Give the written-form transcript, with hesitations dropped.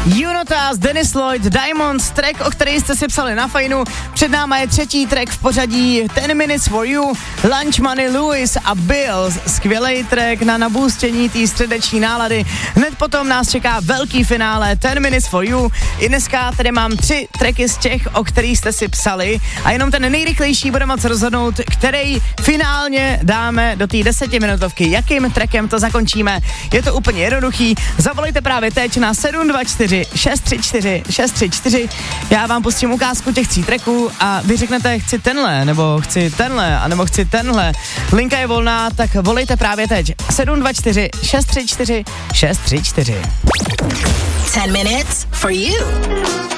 Junotas, Dennis Lloyd, Diamonds, track, o který jste si psali na Fajnu. Před náma je třetí track v pořadí 10 Minutes for You, Lunch Money Lewis a Bills. Skvělej track na nabůstění té středeční nálady. Hned potom nás čeká velký finále 10 Minutes for You. I dneska tady mám 3 tracky z těch, o kterých jste si psali a jenom ten nejrychlejší bude moc rozhodnout, který finálně dáme do té 10minutovky. Jakým trackem to zakončíme? Je to úplně jednoduchý. Zavolejte právě teď na 724 634 634. Já vám pustím ukázku těch 3 tracků a vy řeknete, chci tenhle, nebo chci tenhle, anebo chci tenhle. Linka je volná, tak volejte právě teď. 724 634 634. 10 minutes for you.